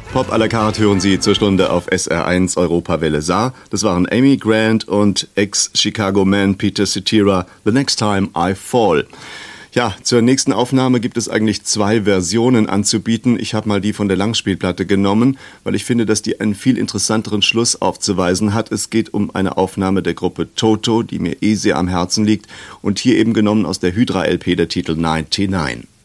Pop à la carte hören Sie zur Stunde auf SR1 Europawelle Saar. Das waren Amy Grant und Ex-Chicago-Man Peter Cetera, The Next Time I Fall. Ja, zur nächsten Aufnahme gibt es eigentlich 2 Versionen anzubieten. Ich habe mal die von der Langspielplatte genommen, weil ich finde, dass die einen viel interessanteren Schluss aufzuweisen hat. Es geht um eine Aufnahme der Gruppe Toto, die mir sehr am Herzen liegt. Und hier eben genommen aus der Hydra-LP der Titel 99.